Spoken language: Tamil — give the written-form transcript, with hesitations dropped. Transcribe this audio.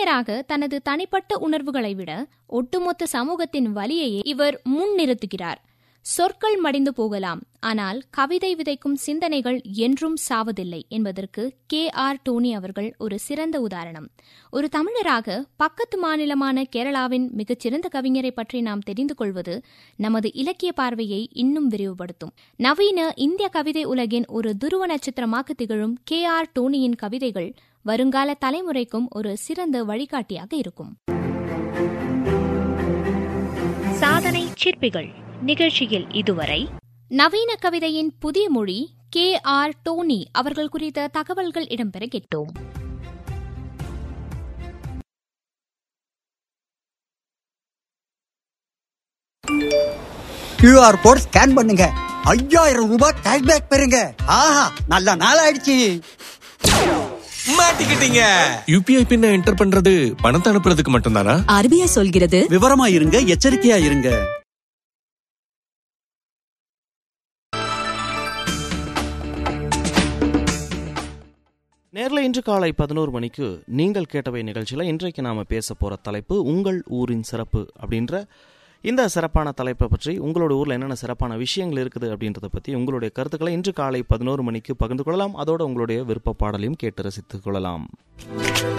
கவிஞராக தனது தனிப்பட்ட உணர்வுகளை விட ஒட்டுமொத்த சமூகத்தின் வலியையே இவர் முன்னிறுத்துகிறார். சொற்கள் மடிந்து போகலாம், ஆனால் கவிதை விதைக்கும் சிந்தனைகள் என்றும் சாவதில்லை என்பதற்கு K.R. டோனி அவர்கள் ஒரு சிறந்த உதாரணம். ஒரு தமிழராக பக்கத்து மாநிலமான கேரளாவின் மிகச்சிறந்த கவிஞரை பற்றி நாம் தெரிந்து கொள்வது நமது இலக்கிய பார்வையை இன்னும் விரிவுபடுத்தும். நவீன இந்திய கவிதை உலகின் ஒரு துருவ நட்சத்திரமாக திகழும் K.R. டோனியின் கவிதைகள் வருங்கால தலைமுறைக்கும் ஒரு சிறந்த வழிகாட்டியாக இருக்கும். சாதனை சிற்பிகள் நிகழ்ச்சியில் இதுவரை நவீன கவிதையின் புதிய மொழி K.R. டோனி அவர்கள் குறித்த தகவல்கள் இடம்பெற கேட்டோம். QR கோட் ஸ்கேன் பண்ணுங்க, 5000 ரூபாய் கேஷ்பேக் பெறுங்க. ஆஹா, நல்ல நாள் ஆயிடுச்சு. மாட்டிக்கிட்டீங்க. UPI பின்ன என்டர் பண்றது பணத்தை அனுப்புறதுக்கு மட்டும்தானா? RBI சொல்கிறது. விவரமா இருங்க, எச்சரிக்கையா இருங்க. நேரில் இன்று காலை 11 மணிக்கு நீங்கள் கேட்டவை நிகழ்ச்சியில் இன்றைக்கு நாம் பேச போகிற தலைப்பு உங்கள் ஊரின் சிறப்பு அப்படின்ற இந்த சிறப்பான தலைப்பை பற்றி, உங்களோட ஊரில் என்னென்ன சிறப்பான விஷயங்கள் இருக்குது அப்படின்றத பற்றி உங்களுடைய கருத்துக்களை இன்று காலை 11 மணிக்கு பகிர்ந்து கொள்ளலாம். அதோடு உங்களுடைய விருப்ப பாடலையும் கேட்டு ரசித்துக் கொள்ளலாம்.